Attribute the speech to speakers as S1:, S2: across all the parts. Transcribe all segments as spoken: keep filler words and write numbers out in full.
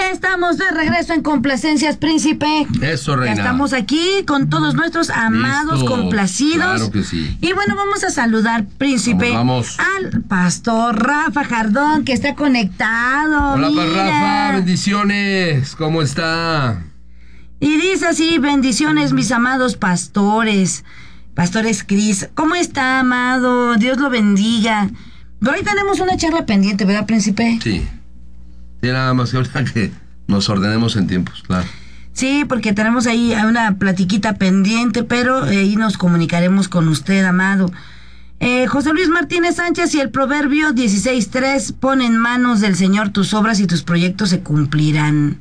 S1: Ya estamos de regreso en Complacencias, Príncipe.
S2: Eso, reina.
S1: Ya estamos aquí con todos nuestros amados,
S2: Listo.
S1: complacidos.
S2: Claro que sí.
S1: Y bueno, vamos a saludar, Príncipe,
S2: vamos, vamos.
S1: al pastor Rafa Jardón, que está conectado.
S2: Hola,
S1: mira.
S2: pa Rafa, bendiciones. ¿Cómo está?
S1: Y dice así: bendiciones, mis amados pastores. Pastores Cris, ¿cómo está, amado? Dios lo bendiga. Hoy tenemos una charla pendiente, ¿verdad, Príncipe?
S2: Sí. Sí, nada más que ahorita que nos ordenemos en tiempos, claro.
S1: Sí, porque tenemos ahí una platiquita pendiente, pero ahí nos comunicaremos con usted, amado. Eh, José Luis Martínez Sánchez, y el proverbio dieciséis tres, pon en manos del Señor tus obras y tus proyectos se cumplirán.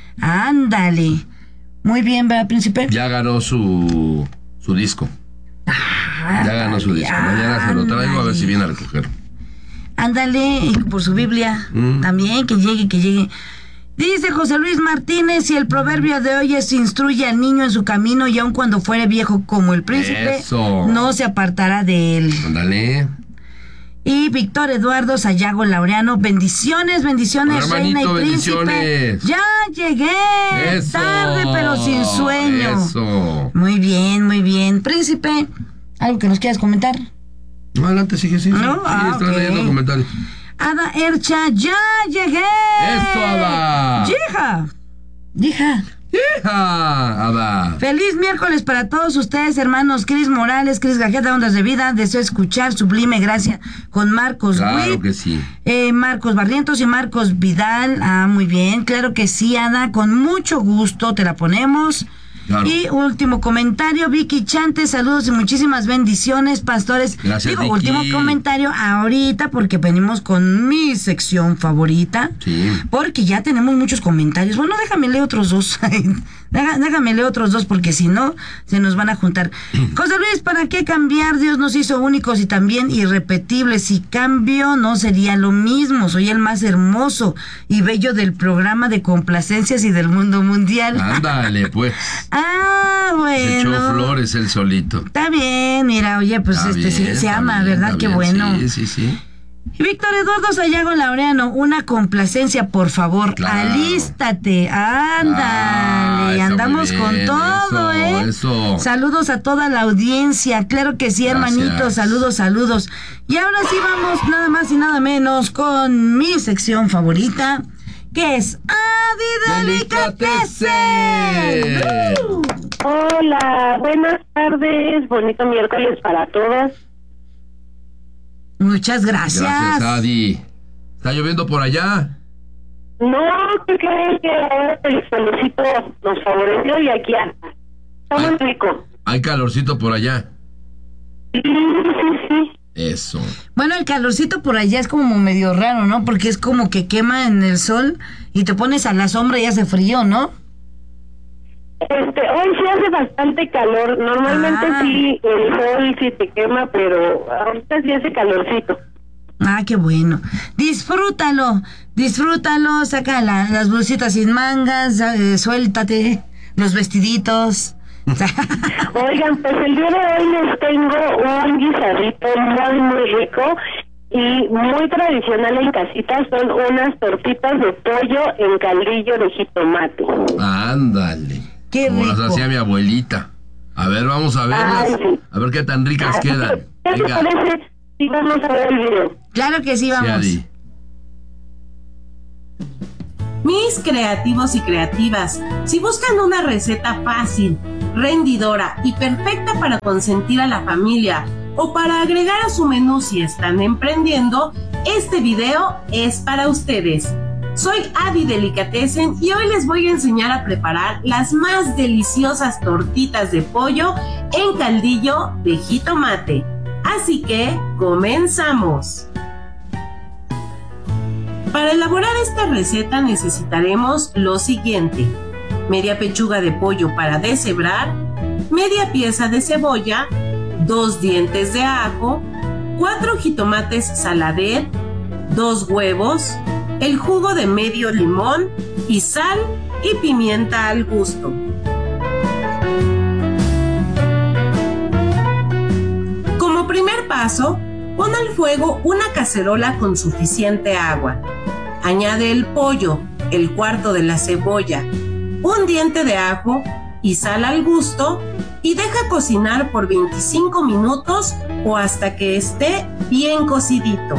S1: Ándale. Muy bien, ¿verdad, Príncipe?
S2: Ya ganó su, su disco.
S1: Ah,
S2: Ya ganó su disco. Mañana se lo traigo a ver si viene a recogerlo.
S1: Ándale, y por su Biblia, mm. también, que llegue, que llegue. Dice José Luis Martínez, y el proverbio de hoy es: instruye al niño en su camino, y aun cuando fuere viejo como el príncipe,
S2: Eso.
S1: no se apartará de él.
S2: Ándale.
S1: Y Víctor Eduardo Sayago Laureano, bendiciones, bendiciones,
S2: Hola,
S1: reina
S2: hermanito,
S1: y príncipe.
S2: bendiciones.
S1: Ya llegué,
S2: Eso.
S1: tarde pero sin sueño.
S2: Eso.
S1: Muy bien, muy bien. Príncipe, ¿algo que nos quieras comentar?
S2: No, adelante, sigue, sigue.
S1: ¿No?
S2: Sí,
S1: Ah,
S2: estoy
S1: okay.
S2: leyendo comentarios.
S1: Ada Ercha, ya llegué.
S2: Eso, Ada.
S1: Hija, hija.
S2: ¡Hija! Ada.
S1: Feliz miércoles para todos ustedes, hermanos. Cris Morales, Cris Gajeta, Ondas de Vida. Deseo escuchar Sublime Gracia con Marcos
S2: Claro
S1: Witt,
S2: que sí.
S1: eh, Marcos Barrientos y Marcos Vidal. Ah, muy bien. Claro que sí, Ada. Con mucho gusto te la ponemos.
S2: Claro.
S1: Y último comentario, Vicky Chante, saludos y muchísimas bendiciones, pastores.
S2: Gracias,
S1: Digo,
S2: Vicky.
S1: último comentario ahorita, porque venimos con mi sección favorita.
S2: Sí.
S1: Porque ya tenemos muchos comentarios. Bueno, déjame leer otros dos. Deja, déjame leer otros dos, porque si no, se nos van a juntar. José Luis, ¿para qué cambiar? Dios nos hizo únicos y también irrepetibles. Si cambio, no sería lo mismo. Soy el más hermoso y bello del programa de complacencias y del mundo mundial.
S2: Ándale, pues.
S1: Ah, bueno.
S2: Se echó flores el solito.
S1: Está bien, mira, oye, pues
S2: Está
S1: este
S2: bien,
S1: se, se ama,
S2: bien,
S1: ¿verdad? Qué
S2: bien.
S1: bueno.
S2: Sí, sí, sí.
S1: Y Víctor Eduardo Sayago Laureano, una complacencia, por favor.
S2: Claro.
S1: Alístate, ándale.
S2: Ah, está
S1: andamos
S2: muy
S1: con
S2: bien,
S1: todo,
S2: eso,
S1: ¿eh?
S2: eso.
S1: Saludos a toda la audiencia, claro que sí,
S2: Gracias.
S1: hermanitos, saludos, saludos. Y ahora sí vamos nada más y nada menos con mi sección favorita, que es Adi Delicatessen. ¡Uh!
S3: Hola, buenas tardes, bonito miércoles para todos.
S1: Muchas gracias.
S2: Gracias, Adi. ¿Está lloviendo por allá?
S3: No, ¿qué creen que ahora el calorcito nos favoreció y aquí anda? Está muy
S2: Ay.
S3: rico.
S2: Hay calorcito por allá.
S3: Sí, sí, sí.
S2: Eso.
S1: Bueno, el calorcito por allá es como medio raro, ¿no? Porque es como que quema en el sol y te pones a la sombra y hace frío, ¿no?
S3: Este, hoy sí hace bastante calor. Normalmente
S1: Ah.
S3: sí, el sol sí te quema, pero ahorita sí hace calorcito.
S1: Ah, qué bueno. Disfrútalo, disfrútalo, saca la- las blusitas sin mangas, eh, suéltate los vestiditos.
S3: Oigan, pues el día de hoy les tengo un guisadito muy, muy rico y muy tradicional en casita. Son unas tortitas de pollo en caldillo de jitomate.
S2: Ándale.
S1: Qué
S2: Como
S1: rico.
S2: las hacía mi abuelita. A ver, vamos a verlas.
S3: Ay, sí.
S2: A ver qué tan ricas
S3: Así
S2: quedan.
S3: que, ¿qué te
S2: Venga.
S3: parece si vamos a ver el video?
S1: Claro que sí,
S2: Sí,
S1: vamos.
S2: Adi.
S4: Mis creativos y creativas, si buscan una receta fácil, rendidora y perfecta para consentir a la familia o para agregar a su menú si están emprendiendo, este video es para ustedes. Soy Adi Delicatessen y hoy les voy a enseñar a preparar las más deliciosas tortitas de pollo en caldillo de jitomate. Así que, comenzamos. Para elaborar esta receta necesitaremos lo siguiente: media pechuga de pollo para deshebrar, media pieza de cebolla, dos dientes de ajo, cuatro jitomates saladet, dos huevos, el jugo de medio limón y sal y pimienta al gusto. Como primer paso, pon al fuego una cacerola con suficiente agua. Añade el pollo, el cuarto de la cebolla, un diente de ajo y sal al gusto y deja cocinar por veinticinco minutos o hasta que esté bien cocidito.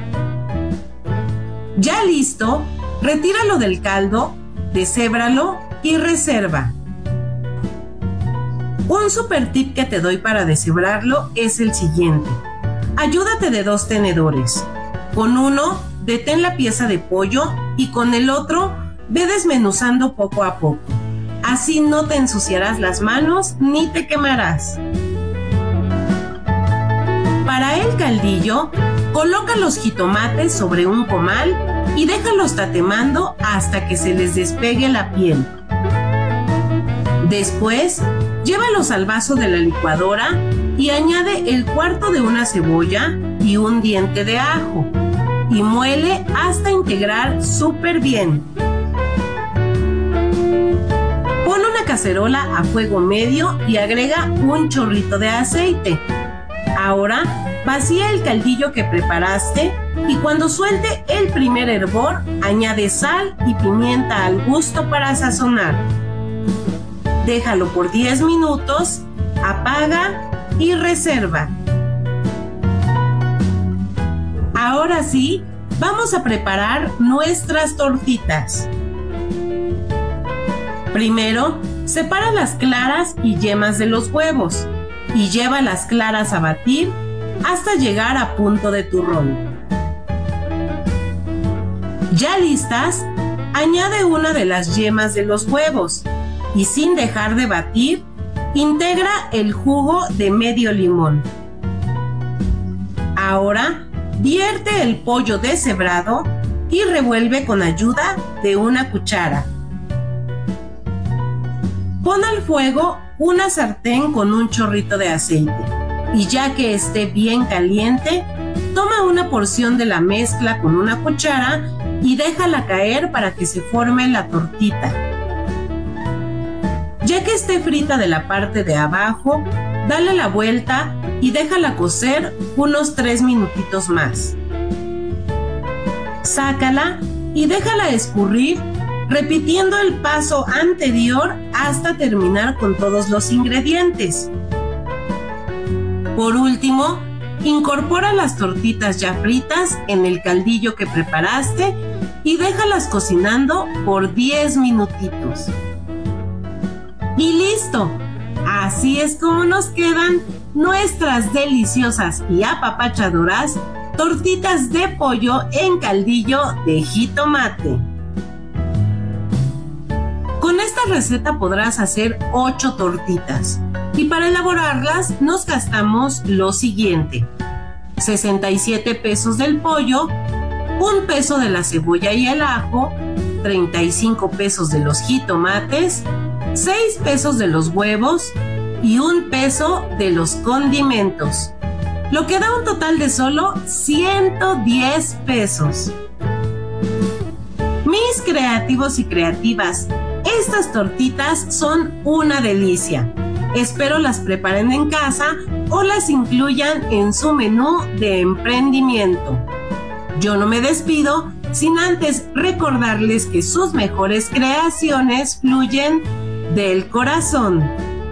S4: Ya listo, retíralo del caldo, deshébralo y reserva. Un super tip que te doy para deshebrarlo es el siguiente. Ayúdate de dos tenedores. Con uno, detén la pieza de pollo y con el otro, ve desmenuzando poco a poco. Así no te ensuciarás las manos ni te quemarás. Para el caldillo, coloca los jitomates sobre un comal y déjalos tatemando hasta que se les despegue la piel. Después, llévalos al vaso de la licuadora y añade el cuarto de una cebolla y un diente de ajo y muele hasta integrar súper bien. Pon una cacerola a fuego medio y agrega un chorrito de aceite. Ahora, vacía el caldillo que preparaste y cuando suelte el primer hervor, añade sal y pimienta al gusto para sazonar. Déjalo por diez minutos, apaga y reserva. Ahora sí, vamos a preparar nuestras tortitas. Primero, separa las claras y yemas de los huevos y lleva las claras a batir hasta llegar a punto de turrón. Ya listas, añade una de las yemas de los huevos y sin dejar de batir, integra el jugo de medio limón. Ahora, vierte el pollo deshebrado y revuelve con ayuda de una cuchara. Pon al fuego una sartén con un chorrito de aceite y ya que esté bien caliente, toma una porción de la mezcla con una cuchara y déjala caer para que se forme la tortita. Ya que esté frita de la parte de abajo, dale la vuelta y déjala cocer unos tres minutitos más. Sácala y déjala escurrir, repitiendo el paso anterior hasta terminar con todos los ingredientes. Por último, incorpora las tortitas ya fritas en el caldillo que preparaste y déjalas cocinando por diez minutitos. Y listo, así es como nos quedan nuestras deliciosas y apapachadoras tortitas de pollo en caldillo de jitomate. Con esta receta podrás hacer ocho tortitas y para elaborarlas nos gastamos lo siguiente: sesenta y siete pesos del pollo, un peso de la cebolla y el ajo, treinta y cinco pesos de los jitomates, seis pesos de los huevos y un peso de los condimentos, lo que da un total de solo ciento diez pesos. Mis creativos y creativas, estas tortitas son una delicia. Espero las preparen en casa o las incluyan en su menú de emprendimiento. Yo no me despido sin antes recordarles que sus mejores creaciones fluyen del corazón.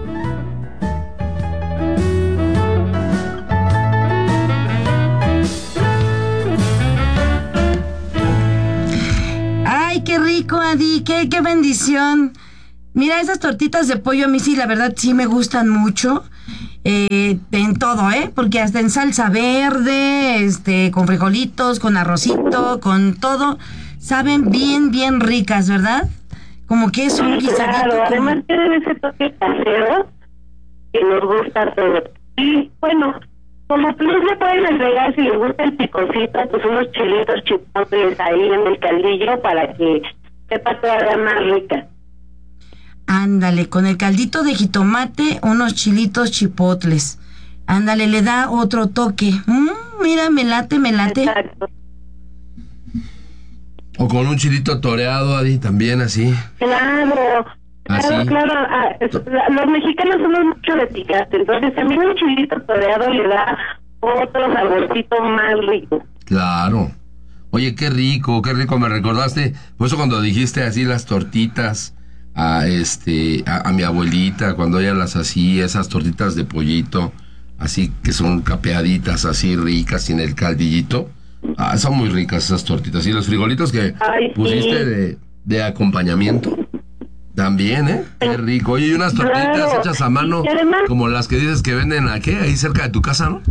S1: Ay, qué rico, Adi, qué, qué bendición. Mira, esas tortitas de pollo a mí sí, la verdad, sí me gustan mucho. Eh, en todo, ¿eh? Porque hasta en salsa verde, este, con frijolitos, con arrocito, con todo, saben bien, bien ricas, ¿verdad? Como que es un guisadito.
S3: Claro,
S1: como...
S3: además tienen ese toque casero que nos gusta a todos. Y bueno, como plus le pueden agregar, si les gusta el picocito, pues unos chilitos chipotles ahí en el caldillo para que sepa todavía más rica.
S1: Ándale, con el caldito de jitomate, unos chilitos chipotles. Ándale, le da otro toque. Mm, mira, me late, me late.
S3: Exacto.
S2: O con un chilito toreado, Adi, también así.
S3: Claro,
S2: ¿Ah,
S3: claro,
S2: sí?
S3: claro. Ah, es- la- los mexicanos somos mucho de picante, entonces también un chilito toreado le da otro saborcito más rico.
S2: Claro. Oye, qué rico, qué rico, me recordaste. Por eso cuando dijiste así las tortitas a este a, a mi abuelita, cuando ella las hacía, esas tortitas de pollito, así que son capeaditas, así ricas, sin el caldillito. Ah, son muy ricas esas tortitas. Y los frijolitos que
S3: Ay,
S2: pusiste
S3: sí.
S2: de, de acompañamiento. También, ¿eh? Qué rico. Oye, y unas tortitas
S3: Claro.
S2: hechas a mano,
S3: Y además-
S2: como las que dices que venden aquí, ahí cerca de tu casa, ¿no?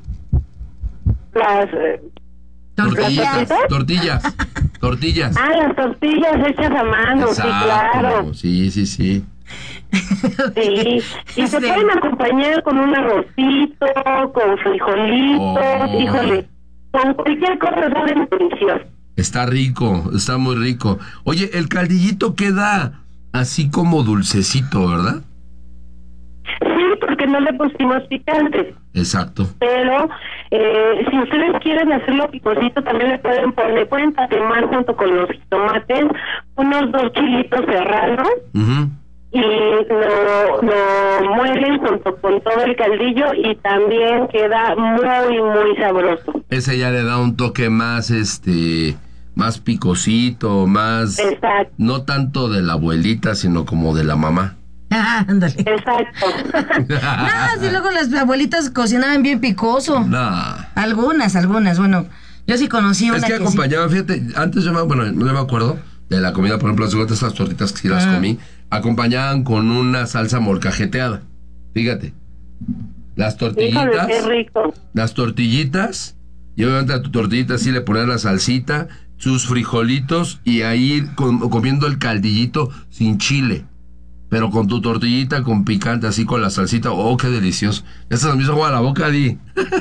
S3: Las, eh,
S2: Tortillas,
S3: ¿Tortillas?
S2: tortillas, tortillas.
S3: ah, las tortillas hechas a mano, sí, claro.
S2: Sí, sí, sí.
S3: Sí, y se
S1: Sí.
S3: pueden acompañar con un arrocito, con frijolitos,
S2: Oh.
S3: híjole, con cualquier cosa saben delicioso.
S2: Está rico, está muy rico. Oye, el caldillito queda así como dulcecito, ¿verdad?
S3: Sí, porque no le pusimos picante,
S2: Exacto.
S3: pero eh, si ustedes quieren hacerlo picosito, también le pueden poner, pueden tatemar junto con los tomates unos dos chilitos serranos
S2: Ujú.
S3: y lo, lo muelen junto con todo el caldillo y también queda muy, muy sabroso.
S2: Ese ya le da un toque más, este, más picosito, más...
S3: Exacto.
S2: No tanto de la abuelita, sino como de la mamá.
S1: Ah, ándale.
S3: Exacto.
S1: No, si luego las abuelitas cocinaban bien picoso.
S2: Nah.
S1: Algunas, algunas, bueno, yo sí conocí una
S2: Es que
S1: que sí.
S2: acompañaba, fíjate, antes yo me, bueno, no me acuerdo de la comida, por ejemplo, las estas tortitas que sí las
S1: Ah.
S2: comí, acompañaban con una salsa molcajeteada. Fíjate. Las
S3: Híjole,
S2: tortillitas,
S3: qué rico.
S2: las tortillitas, y obviamente a tu tortillita sí le ponías la salsita, sus frijolitos y ahí com- comiendo el caldillito sin chile. Pero con tu tortillita con picante, así con la salsita. Oh, qué delicioso. Ya se me hizo agua a la boca, Di.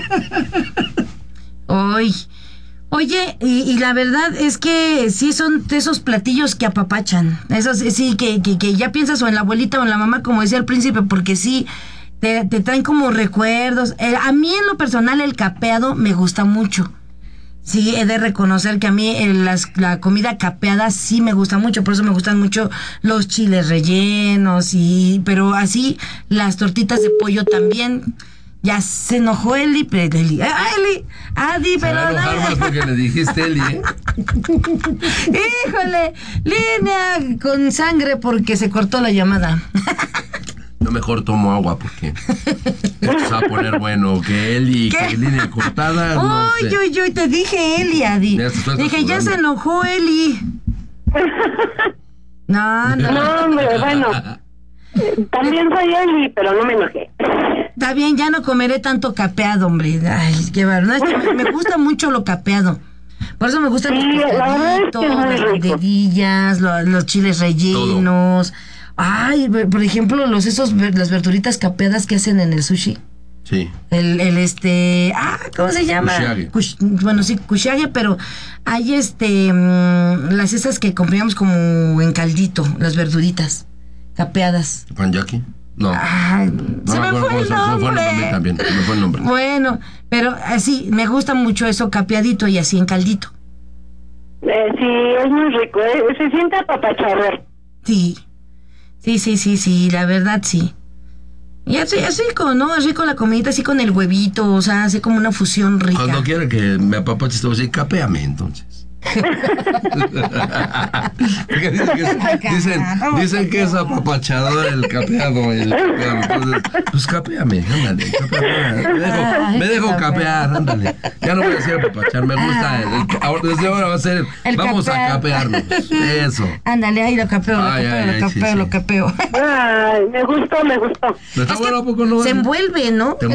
S1: Oy. Oye, y, y la verdad es que sí son de esos platillos que apapachan. Esos sí, que, que, que ya piensas o en la abuelita o en la mamá, como decía el príncipe, porque sí, te, te traen como recuerdos. Eh, a mí en lo personal el capeado me gusta mucho. Sí, he de reconocer que a mí eh, las, la comida capeada sí me gusta mucho, por eso me gustan mucho los chiles rellenos, y pero así las tortitas de pollo también. Ya se enojó Eli, pero Eli, ¡ah, Eli! Adi,
S2: Se va a enojar más
S1: pero
S2: porque le dijiste Eli, ¿eh?
S1: híjole, línea con sangre porque se cortó la llamada.
S2: Yo mejor tomo agua porque esto se va a poner bueno. Que Eli,
S1: ¿Qué?
S2: que línea cortada, no
S1: Uy,
S2: sé.
S1: uy, uy, te dije Eli, Adi.
S2: Ya te estás
S1: Dije, ya
S2: apurando.
S1: se enojó Eli. No, no,
S3: No, hombre, bueno. eh, También soy Eli, pero no me enojé.
S1: está bien, ya no comeré tanto capeado, hombre. Ay, qué barbaridad. Es que me, me gusta mucho lo capeado. Por eso me gustan
S3: Sí,
S1: los
S3: la verdad es que
S1: pescaditos,
S3: es muy
S1: las
S3: rico.
S1: banderillas, lo- los chiles rellenos. Ay, ve- por ejemplo, los esos ver- las verduritas capeadas que hacen en el sushi.
S2: Sí.
S1: El, el este, ah, ¿cómo se llama?
S2: Kushiyage.
S1: Kush- bueno, sí, kushiyage, pero hay este, mm, las esas que compramos como en caldito, las verduritas capeadas.
S2: ¿Panjaki? No.
S1: Ay,
S2: No
S1: se me
S2: acuerdo
S1: fue el
S2: cómo se- se me fue el nombre
S1: nombre.
S2: también. Se me fue el nombre.
S1: Bueno, pero así, me gusta mucho eso capeadito y así en caldito.
S3: Eh, sí, es muy rico, ¿eh? Se siente apapachador.
S1: Sí, sí, sí, sí, sí, la verdad sí. Y así es rico, ¿no? Es rico la comidita así con el huevito, o sea, así como una fusión rica.
S2: Cuando quiera que me apapaches, te voy a decir, capéame entonces. Porque dicen, que es, dicen, dicen que es apapachador el capeado. El capeado. Entonces, pues capéame, ándale. Capéame, me dejo, me dejo capear, ándale. Ya no voy a decir apapachar, me gusta. El, el- ahora, desde ahora va a ser,
S1: El
S2: vamos
S1: capear.
S2: a capearnos. Eso.
S1: Ándale, ahí lo capeo, lo
S2: Ay,
S1: capeo,
S2: ay,
S1: lo
S2: ay,
S1: capeo,
S2: sí,
S1: lo
S2: sí.
S1: capeo.
S3: Ay, me gustó, me gustó.
S2: ¿Está bueno a poco no?
S1: Se envuelve, ¿no?
S2: Te